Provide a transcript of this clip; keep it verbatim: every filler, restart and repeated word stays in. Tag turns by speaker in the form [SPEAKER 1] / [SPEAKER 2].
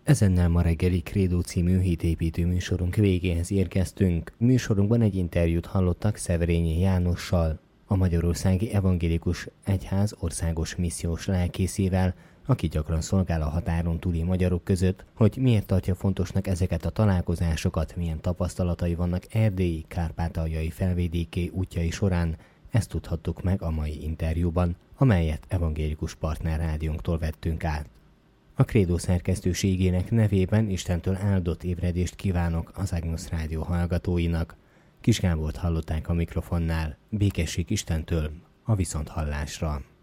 [SPEAKER 1] Ezennel ma reggeli Credo című hitépítő műsorunk végéhez érkeztünk. Műsorunkban egy interjút hallottak Szeverényi Jánossal, a Magyarországi Evangélikus Egyház országos missziós lelkészével, aki gyakran szolgál a határon túli magyarok között, hogy miért tartja fontosnak ezeket a találkozásokat, milyen tapasztalatai vannak erdélyi, kárpátaljai felvidéki útjai során. Ezt tudhattuk meg a mai interjúban, amelyet Evangélikus Partner Rádiónktól vettünk át. A Credo szerkesztőségének nevében Istentől áldott ébredést kívánok az Agnus Rádió hallgatóinak. Kis Gábort hallották a mikrofonnál. Békesség Istentől, a viszonthallásra.